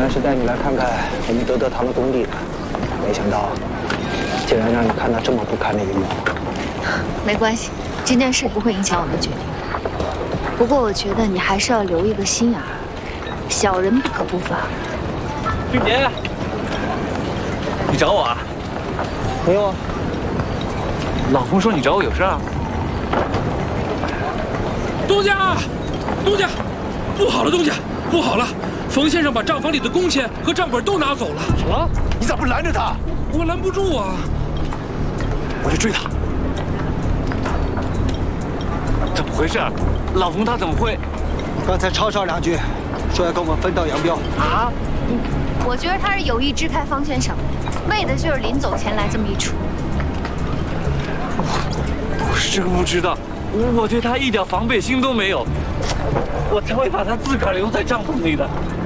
来是带你来看看我们德德堂的工地的，没想到竟然让你看到这么不堪的一幕。 没关系，这件事不会影响我的决定。不过我觉得你还是要留一个心眼儿，小人不可不防。 俊杰，你找我啊？ 没有啊。 老冯说你找我有事啊？ 东家，东家，不好了，东家，不好了！冯先生把账房里的工钱和账本都拿走了。 什么？ 你咋不拦着他？ 我拦不住啊！ 我去追他。 怎么回事？老冯他怎么会？ 刚才吵吵两句，说要跟我们分道扬镳啊？ 我觉得他是有意支开方先生，为的就是临走前来这么一出。 我是真不知道，我对他一点防备心都没有，我才会把他自个儿留在帐篷里的。